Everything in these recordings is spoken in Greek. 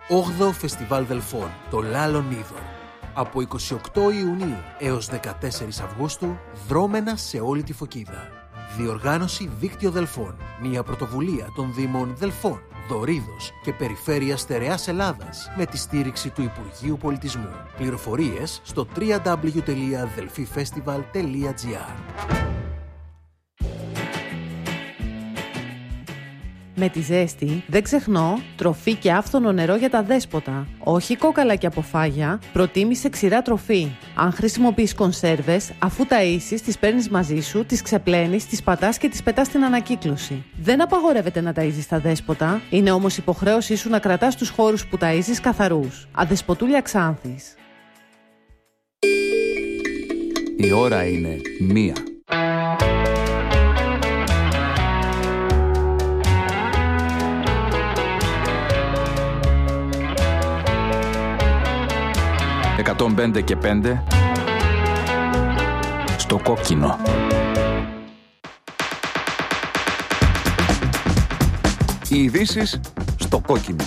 8ο Φεστιβάλ Δελφών, το Λάλον Είδωρ. Από 28 Ιουνίου έως 14 Αυγούστου, δρόμενα σε όλη τη Φωκίδα. Διοργάνωση Δίκτυο Δελφών, μια πρωτοβουλία των Δήμων Δελφών, Δωρίδος και Περιφέρειας Στερεάς Ελλάδας με τη στήριξη του Υπουργείου Πολιτισμού. Πληροφορίες στο www.delfifestival.gr. Με τη ζέστη, δεν ξεχνώ, τροφή και άφθονο νερό για τα δέσποτα. Όχι κόκαλα και αποφάγια, προτίμησε ξηρά τροφή. Αν χρησιμοποιείς κονσέρβες, αφού ταΐσεις, τις παίρνεις μαζί σου, τις ξεπλένεις, τις πατάς και τις πετάς στην ανακύκλωση. Δεν απαγορεύεται να ταΐζεις τα δέσποτα, είναι όμως υποχρέωσή σου να κρατάς τους χώρους που ταΐζεις καθαρούς. Αδεσποτούλια Ξάνθης. Η ώρα είναι 1. «105 και 5» στο κόκκινο. Οι ειδήσεις στο κόκκινο.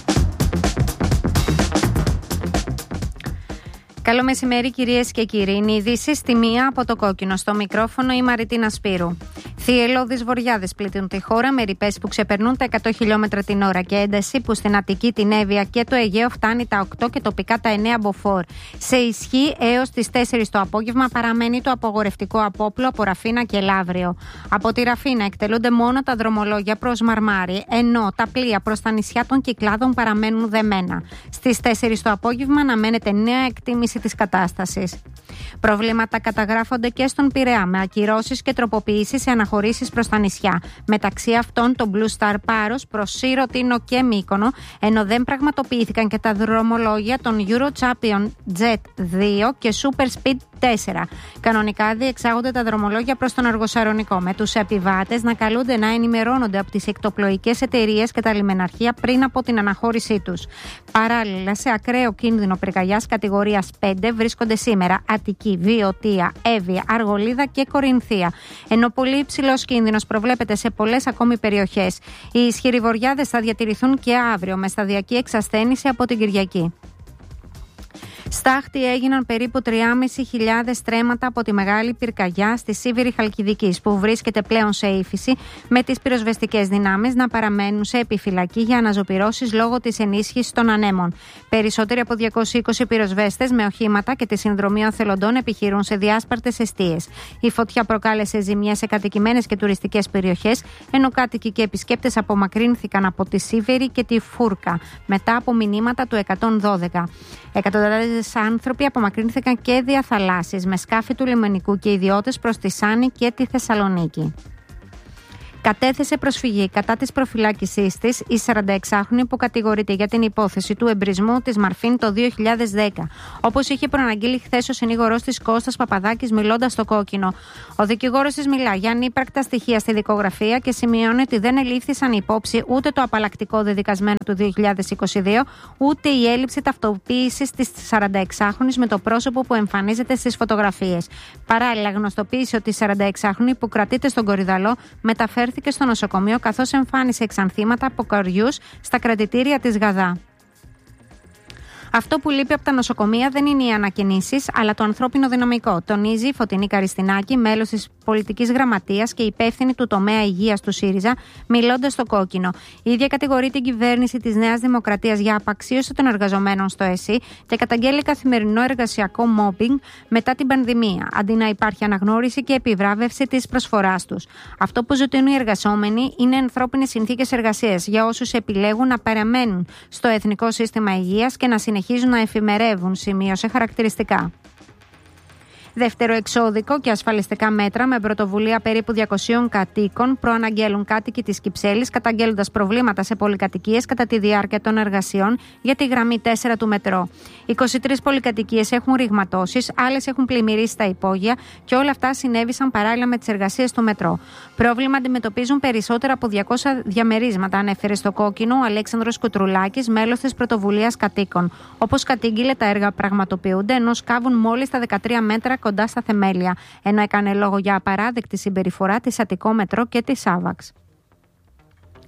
Καλό μεσημέρι κυρίες και κύριοι. Είναι οι ειδήσεις στη 1 από το κόκκινο. Στο μικρόφωνο η Μαριτίνα Σπύρου. Θυελλώδεις βοριάδες πλήττουν τη χώρα με ρηπές που ξεπερνούν τα 100 χιλιόμετρα την ώρα και ένταση που στην Αττική, την Εύβοια και το Αιγαίο φτάνει τα 8 και τοπικά τα 9 μποφόρ. Σε ισχύ έως τις 4 το απόγευμα παραμένει το απογορευτικό απόπλο από Ραφίνα και Λαύριο. Από τη Ραφίνα εκτελούνται μόνο τα δρομολόγια προς Μαρμάρι, ενώ τα πλοία προς τα νησιά των Κυκλάδων παραμένουν δεμένα. Στις 4 το απόγευμα αναμένεται νέα εκτίμηση της κατάστασης. Προβλήματα καταγράφονται και στον Πειραιά με ακυρώσεις και τροποποιήσεις σε αναχωρήσεις προς τα νησιά. Μεταξύ αυτών το Blue Star Πάρος προς Σύρο, Τίνο και Μύκονο, ενώ δεν πραγματοποιήθηκαν και τα δρομολόγια των Euro Champion Jet 2 και Super Speed 4. Κανονικά διεξάγονται τα δρομολόγια προς τον Αργοσαρονικό, με τους επιβάτες να καλούνται να ενημερώνονται από τις εκτοπλοϊκές εταιρείες και τα λιμεναρχεία πριν από την αναχώρησή τους. Παράλληλα, σε ακραίο κίνδυνο πυρκαγιάς κατηγορίας 5 βρίσκονται σήμερα Αττική, Βιωτία, Εύβοια, Αργολίδα και Κορινθία. Ενώ πολύ υψηλός κίνδυνος προβλέπεται σε πολλές ακόμη περιοχές. Οι ισχυροί βοριάδες θα διατηρηθούν και αύριο με σταδιακή εξασθένηση από την Κυριακή. Στάχτη έγιναν περίπου 3.500 στρέμματα από τη μεγάλη πυρκαγιά στη Σίβηρη Χαλκιδικής, που βρίσκεται πλέον σε ύφεση, με τις πυροσβεστικές δυνάμεις να παραμένουν σε επιφυλακή για αναζωπυρώσεις λόγω της ενίσχυσης των ανέμων. Περισσότεροι από 220 πυροσβέστες με οχήματα και τη συνδρομή οθελοντών επιχειρούν σε διάσπαρτες εστίες. Η φωτιά προκάλεσε ζημιές σε κατοικημένες και τουριστικές περιοχές, ενώ κάτοικοι και επισκέπτες απομακρύνθηκαν από τη Σίβηρη και τη Φούρκα μετά από μηνύματα του 112. Εκατοντάδες άνθρωποι απομακρύνθηκαν και διαθαλάσσεις με σκάφη του λιμενικού και ιδιώτες προς τη Σάνη και τη Θεσσαλονίκη. Κατέθεσε προσφυγή κατά της προφυλάκησής της η 46χρονη που κατηγορείται για την υπόθεση του εμπρισμού της Μαρφίν το 2010. Όπως είχε προαναγγείλει χθες ο συνήγορος της Κώστας Παπαδάκης μιλώντας στο κόκκινο. Ο δικηγόρος της μιλά για ανύπαρκτα στοιχεία στη δικογραφία και σημειώνει ότι δεν ελήφθησαν υπόψη ούτε το απαλλακτικό δεδικασμένο του 2022, ούτε η έλλειψη ταυτοποίησης της 46χρονης με το πρόσωπο που εμφανίζεται στις φωτογραφίες. Παράλληλα, γνωστοποίησε ότι η 46χρονη που κρατείται στον Κορυδαλό μεταφέρθηκε στο νοσοκομείο καθώς εμφάνισε εξανθήματα από καριούς στα κρατητήρια της Γαδά. Αυτό που λείπει από τα νοσοκομεία δεν είναι οι ανακοινήσεις, αλλά το ανθρώπινο δυναμικό, τονίζει η Φωτεινή Καριστινάκη, μέλος της πολιτικής γραμματείας και υπεύθυνη του τομέα υγείας του ΣΥΡΙΖΑ, μιλώντας στο κόκκινο. Η ίδια κατηγορεί την κυβέρνηση της Νέας Δημοκρατίας για απαξίωση των εργαζομένων στο ΕΣΥ και καταγγέλει καθημερινό εργασιακό μόμπινγκ μετά την πανδημία, αντί να υπάρχει αναγνώριση και επιβράβευση της προσφοράς τους. Αυτό που ζητούν οι εργαζόμενοι είναι ανθρώπινες συνθήκες εργασίας για όσους επιλέγουν να παραμένουν στο Εθνικό Σύστημα Υγείας και να συνεχίζουν να εφημερεύουν, σημείωσε χαρακτηριστικά. Δεύτερο εξώδικο και ασφαλιστικά μέτρα με πρωτοβουλία περίπου 200 κατοίκων προαναγγέλουν κάτοικοι της Κυψέλης, καταγγέλλοντας προβλήματα σε πολυκατοικίες κατά τη διάρκεια των εργασιών για τη γραμμή 4 του μετρό. 23 πολυκατοικίες έχουν ρηγματώσεις, άλλες έχουν πλημμυρίσει τα υπόγεια και όλα αυτά συνέβησαν παράλληλα με τις εργασίες του μετρό. Πρόβλημα αντιμετωπίζουν περισσότερα από 200 διαμερίσματα, ανέφερε στο κόκκινο ο Αλέξανδρος Κουτρουλάκης, μέλος της πρωτοβουλίας κατοίκων. Όπως κατήγγειλε, τα έργα πραγματοποιούνται ενώ σκάβουν μόλις τα 13 μέτρα κοντά στα θεμέλια, ενώ έκανε λόγο για απαράδεκτη συμπεριφορά της Αττικό Μετρό και της Άβαξ.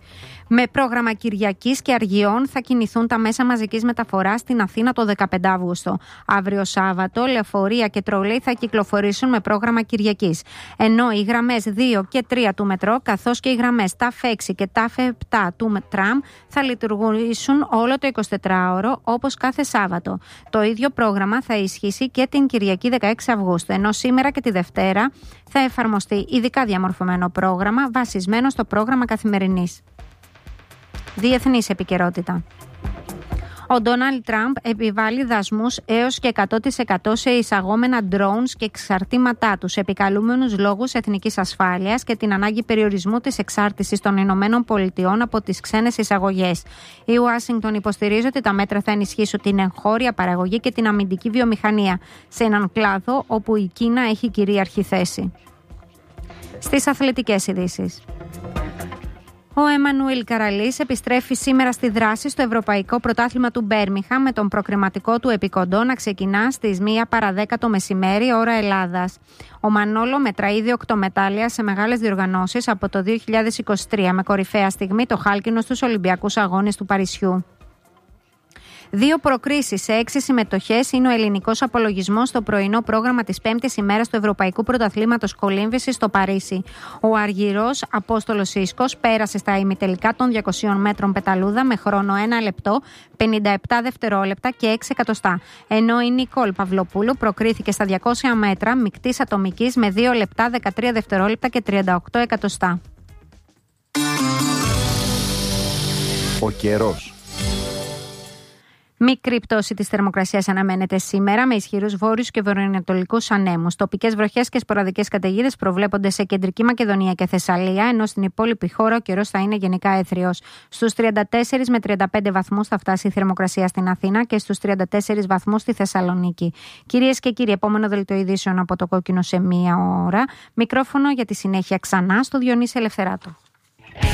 Με πρόγραμμα Κυριακής και Αργιών θα κινηθούν τα μέσα μαζικής μεταφοράς στην Αθήνα το 15 Αύγουστο. Αύριο Σάββατο, λεωφορεία και τρολέι θα κυκλοφορήσουν με πρόγραμμα Κυριακής. Ενώ οι γραμμές 2 και 3 του μετρό, καθώς και οι γραμμές ΤΑΦ 6 και ΤΑΦ 7 του τραμ θα λειτουργήσουν όλο το 24ωρο όπως κάθε Σάββατο. Το ίδιο πρόγραμμα θα ισχύσει και την Κυριακή 16 Αυγούστου, ενώ σήμερα και τη Δευτέρα θα εφαρμοστεί ειδικά διαμορφωμένο πρόγραμμα βασισμένο στο πρόγραμμα καθημερινής. Διεθνής επικαιρότητα. Ο Ντόναλντ Τραμπ επιβάλλει δασμούς έως και 100% σε εισαγόμενα drones και εξαρτήματά τους, επικαλούμενους λόγους εθνικής ασφάλειας και την ανάγκη περιορισμού της εξάρτησης των Ηνωμένων Πολιτειών από τις ξένες εισαγωγές. Η Ουάσιγκτον υποστηρίζει ότι τα μέτρα θα ενισχύσουν την εγχώρια παραγωγή και την αμυντική βιομηχανία σε έναν κλάδο όπου η Κίνα έχει κυρίαρχη θέση. Στις αθλητικές ειδήσεις. Ο Εμμανουήλ Καραλής επιστρέφει σήμερα στη δράση στο Ευρωπαϊκό Πρωτάθλημα του Μπέρμιγχαμ με τον προκριματικό του επικοντό να ξεκινά στις 1 παρά 10 το μεσημέρι ώρα Ελλάδας. Ο Μανόλο μετρά ήδη 8 μετάλλια σε μεγάλες διοργανώσεις από το 2023 με κορυφαία στιγμή το χάλκινο στους Ολυμπιακούς Αγώνες του Παρισιού. 2 προκρίσεις σε 6 συμμετοχές είναι ο ελληνικός απολογισμός στο πρωινό πρόγραμμα της 5ης ημέρας του Ευρωπαϊκού Πρωταθλήματος Κολύμβησης στο Παρίσι. Ο Αργυρός Απόστολος Ίσκος πέρασε στα ημιτελικά των 200 μέτρων πεταλούδα με χρόνο 1 λεπτό, 57 δευτερόλεπτα και 6 εκατοστά. Ενώ η Νικόλ Παυλοπούλου προκρίθηκε στα 200 μέτρα μικτής ατομικής με 2 λεπτά, 13 δευτερόλεπτα και 38 εκατοστά. Ο καιρός. Μικρή πτώση της θερμοκρασίας αναμένεται σήμερα με ισχυρούς βόρειους και βορειοανατολικούς ανέμους. Τοπικές βροχές και σποραδικές καταιγίδες προβλέπονται σε κεντρική Μακεδονία και Θεσσαλία, ενώ στην υπόλοιπη χώρα ο καιρός θα είναι γενικά έθριος. Στους 34 με 35 βαθμούς θα φτάσει η θερμοκρασία στην Αθήνα και στους 34 βαθμούς στη Θεσσαλονίκη. Κυρίες και κύριοι, επόμενο δελτίο ειδήσεων από το Κόκκινο σε 1 ώρα. Μικρόφωνο για τη συνέχεια ξανά στο Διονύση Ελευθεράτο.